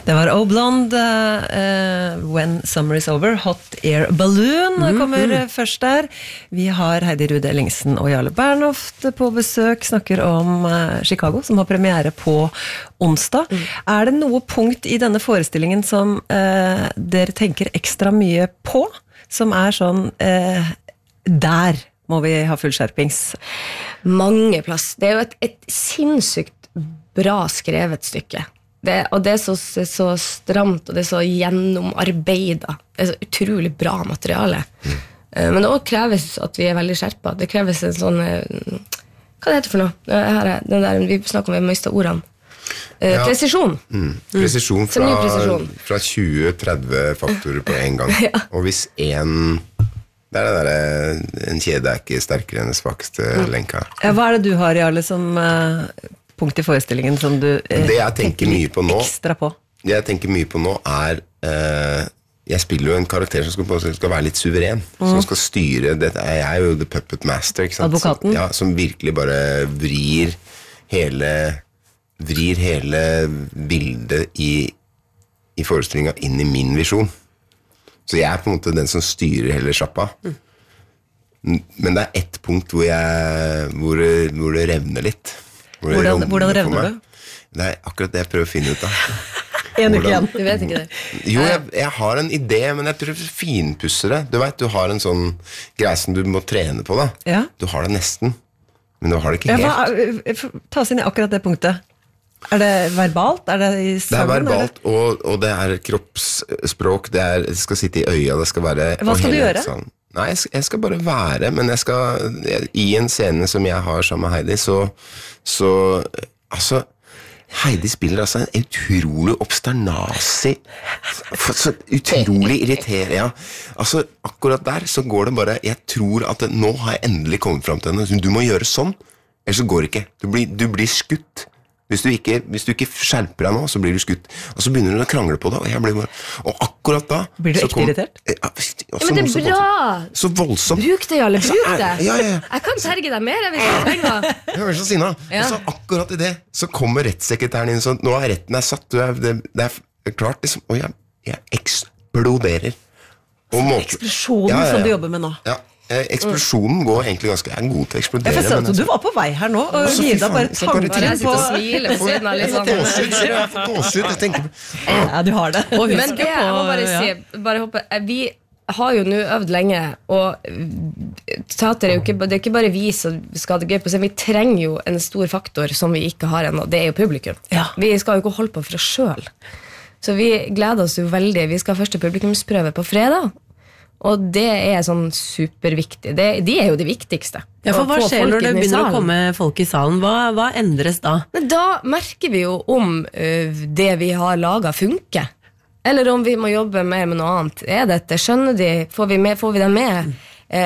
Det var Oblond, When Summer is Over, Hot Air Balloon kommer først der. Vi har Heidi Rude Ellingsen og Jarle Bernhoft på besøk, snakker om Chicago, som har premiere på onsdag. Er det noe punkt i denne forestillingen som dere tenker ekstra mye på, som er sånn, der må vi ha full skjerpings? Mange plass. Det er jo et sinnssykt bra skrevet stykke. Og det er så stramt, og det er så gjennomarbeidet. Det er så utrolig bra materiale. Men det også kreves at vi er veldig skjerpet. Det kreves en sånn, hva det heter for noe? Den der, vi snakker om, vi har mistet ordene. Presisjon. Presisjon fra 20-30 faktorer på en gang. Og hvis det er det der, en kjede er ikke sterkere enn det svakeste lenka. Hva er det du har, Jarle, som punkt i forestillingen som du det jeg tenker mye på nå, ekstra på? Det jeg tenker mye på nå jeg spiller jo en karakter som skal være litt suveren, som skal styre dette. Jeg er jo the puppet master, ikke sant? Advokaten? Som virkelig bare vrir hele bildet i forestillingen inn i min visjon. Så jeg er på en måte den som styrer hele sjappa. Men det er ett punkt hvor det revner litt. Hvordan revner du? Det er akkurat det jeg prøver å finne ut av. En uke igjen, du vet ikke det. Jo, jeg har en idé, men jeg prøver å finpusse det. Du vet, du har en sånn greie som du må trene på da. Ja. Du har det nesten, men du har det ikke helt. Ta oss inn i akkurat det punktet. Er det verbalt? Er det i sangen? Det er verbalt, og det er kroppsspråk, det skal sitte i øya, det skal være... Hva skal du gjøre? Nei, jeg skal bare være, men i en scene som jeg har sammen med Heidi, så Heidi spiller altså en utrolig obsternasig, så utrolig irriterende, ja. Altså, akkurat der så går det bare, jeg tror at nå har jeg endelig kommet frem til henne, du må gjøre sånn, ellers så går det ikke, du blir skutt. Hvis du ikke skjerper deg nå, så blir du skutt. Og så begynner hun å krangle på det, og jeg blir bare... Og akkurat da... Blir du ekte irritert? Ja, men det er bra! Så voldsomt. Bruk det, Jarle, bruk det! Ja. Jeg kan terge deg mer, hvis jeg trenger. Jeg er så sinna. Og så akkurat i det, så kommer rettssekretæren inn, så nå er retten satt, det er klart, liksom, og jeg eksploderer. Eksplosjonen som du jobber med nå. Ja. Eksplosjonen går egentlig ganske... Jeg er god til å eksplodere. Jeg forstår at du var på vei her nå, og Gida bare tanker på... Jeg sitter og smiler på siden av litt sånn. Jeg får gåsehud, jeg tenker på... Ja, du har det. Men det jeg må bare si, vi har jo nå øvd lenge, og teater det er ikke bare vi som skal ha det gøy på scenen, vi trenger jo en stor faktor som vi ikke har ennå, det er jo publikum. Ja. Vi skal jo ikke holde på for oss selv. Så vi gleder oss jo veldig. Vi skal ha første publikumsprøve på fredag, og det er sånn superviktig. De er jo det viktigste. Ja, for hva skjer når det begynner å komme folk i salen? Hva endres da? Men da merker vi jo om det vi har laget funker. Eller om vi må jobbe mer med noe annet. Skjønner de? Får vi dem med?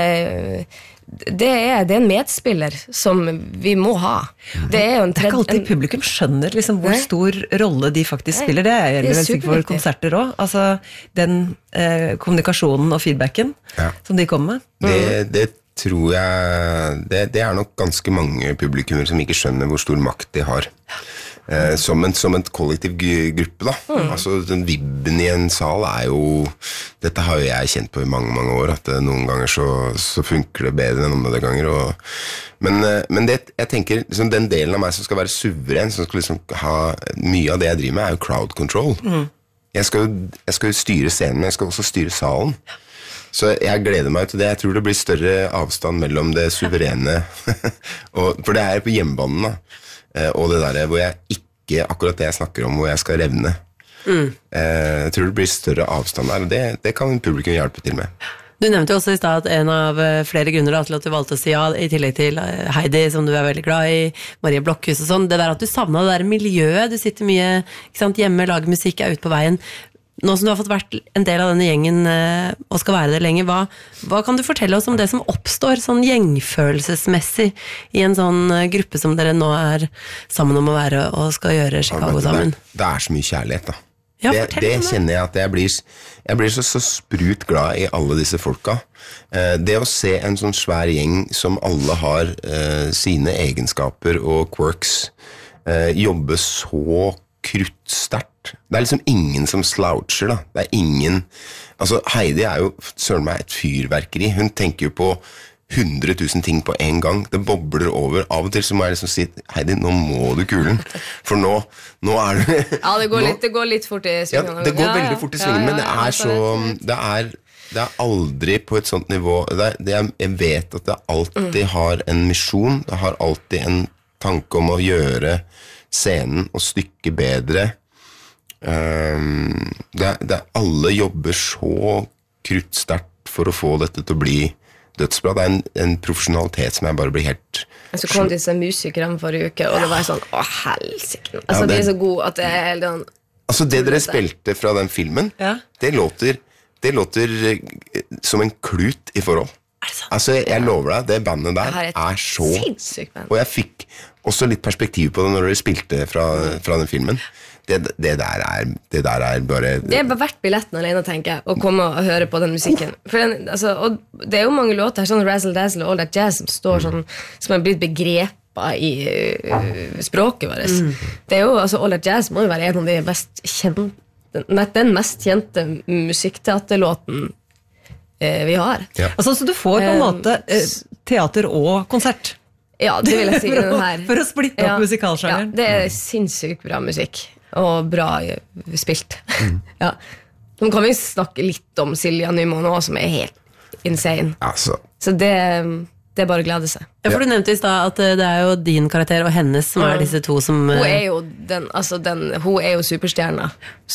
Det er en medspiller som vi må ha. Det er jo det er ikke alltid publikum skjønner liksom, hvor stor rolle de faktisk spiller. Det gjelder vel sikkert for konserter også. Altså, den kommunikasjonen og feedbacken som de kommer med. Det tror jeg det er nok ganske mange publikummer som ikke skjønner hvor stor makt de har. Som en kollektiv gruppe da. Altså den vibben i en sal er jo, dette har jo jeg kjent på i mange, mange år, at noen ganger så funker det bedre enn andre ganger, men jeg tenker, liksom, den delen av meg som skal være suveren, som skal liksom ha mye av det jeg driver med, er jo crowd control. Jeg skal jo styre scenen, men jeg skal også styre salen. Så jeg gleder meg til det. Jeg tror det blir større avstand mellom det suverene, for det er på hjemmebanen da. Og det der hvor jeg ikke, akkurat det jeg snakker om, hvor jeg skal revne. Jeg tror det blir større avstand der, og det kan publikum hjelpe til med. Du nevnte jo også i sted at en av flere grunner til at du valgte å si ja, i tillegg til Heidi, som du er veldig glad i, Marie Blokhus og sånn, det der at du savnet det der miljøet, du sitter mye ikke sant, hjemme, lager musikk, er ute på veien. Nå som du har fått vært en del av denne gjengen og skal være det lenge, hva kan du fortelle oss om det som oppstår sånn gjengfølelsesmessig i en sånn gruppe som dere nå er sammen om å være og skal gjøre Chicago sammen? Det er så mye kjærlighet da. Ja, det kjenner jeg at jeg blir så sprut glad i alle disse folka. Det å se en sånn svær gjeng som alle har sine egenskaper og quirks, jobbe så kruttsterkt. Det liksom ingen som sloucher, da. Det ingen... Altså, Heidi jo søren meg et fyrverkeri. Hun tenker jo på 100 000 ting på en gang. Det bobler over. Av og til så må jeg liksom si Heidi, nå må du kulen. For nå det... Ja, det går litt fort i svingen. Ja, det går veldig fort i svingen, men det aldri på et sånt nivå. Jeg vet at det alltid har en misjon. Det har alltid en tanke om å gjøre scenen og stykket bedre. Alle jobber så kruttsterkt for å få dette til å bli dødsbra. Det en profesjonalitet som jeg bare blir helt... Så kom disse musikerne forrige uke, og det var sånn, helsike. Altså, de så gode at det helt sånn... Altså, det dere spilte fra den filmen, det låter som en klut i forhold. Altså, jeg lover deg, det bandet der så... Sinnssykt band. Og jeg fikk også litt perspektiv på det når dere spilte fra den filmen. Det der bare... Det bare verdt billetten alene, tenker jeg, å komme og høre på den musikken. For og det jo mange låter her, sånn Razzle Dazzle og All That Jazz, som står sånn, som blitt begrepet i språket vårt. Det jo, altså, All That Jazz må jo være en av de mest kjente, den mest kjente musikkteaterlåten vi har. Ja. Altså, så du får på en måte teater og konsert. Ja, det vil jeg si. For å splitte opp musikalsjangeren. Ja, det sinnssykt bra musikk. Og bra spilt. Ja. Nå kan vi snakke litt om Silja Nymoen også, som helt insane. Altså. Så det bare å glede seg. Ja, for du nevnte i sted at det jo din karakter og hennes som disse to som... Hun jo hun jo superstjerna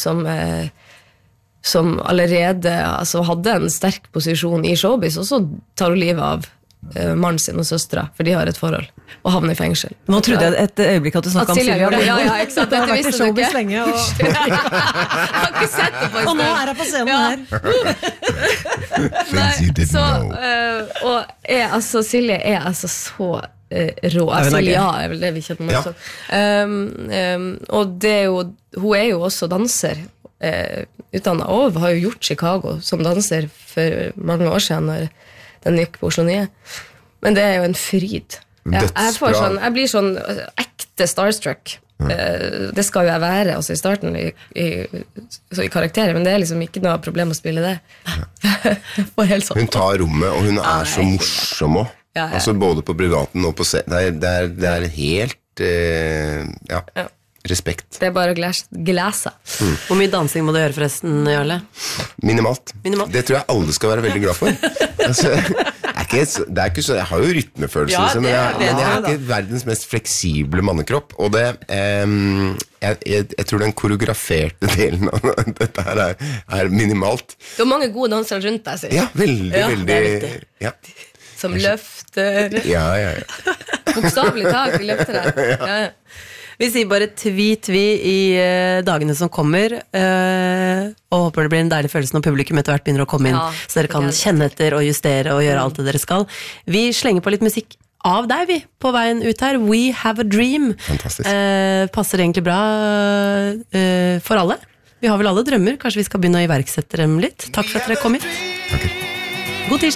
som allerede hadde en sterk posisjon i showbiz, og så tar hun livet av mannen sin og søstra, for de har et forhold og havner i fengsel. Nå trodde jeg et øyeblikk at du snakket om Silja. Ja, ikke sant? Det har vært i showbiz lenge, og... Jeg har ikke sett det på en og nå jeg på scenen her. Things you didn't know. Silje altså så rå. Silja vel det vi kjenner med også. Og det hun jo også danser, utdannet, og har jo gjort Chicago som danser for mange år siden, når den gikk på Oslo Nye. Men det jo en fryd. Jeg blir sånn ekte starstruck. Det skal jo jeg være også i starten i karakterer, men det liksom ikke noe problem å spille det. Hun tar rommet, og hun så morsom også. Altså både på privaten og på scenen. Det helt respekt. Det bare å glese. Hvor mye dansing må du gjøre forresten, Jarle? Minimalt. Det tror jeg alle skal være veldig glad for. Altså, det ikke så, jeg har jo rytmefølelse, men jeg ikke verdens mest fleksible mannekropp, og det jeg tror den koreograferte delen av dette her minimalt. Du har mange gode dansere rundt deg, sier. Ja, veldig. Som løfter. Ja. Bokstavelig talt, vi løfter deg. Ja. Vi sier bare tvi i dagene som kommer, og håper det blir en deilig følelse når publikum etter hvert begynner å komme inn, så dere kan kjenne etter og justere og gjøre alt det dere skal. Vi slenger på litt musikk av deg, vi, på veien ut her. We Have a Dream. Fantastisk. Passer egentlig bra for alle. Vi har vel alle drømmer, kanskje vi skal begynne å iverksette dem litt. Takk for at dere kom hit. Takk. God tirsdag.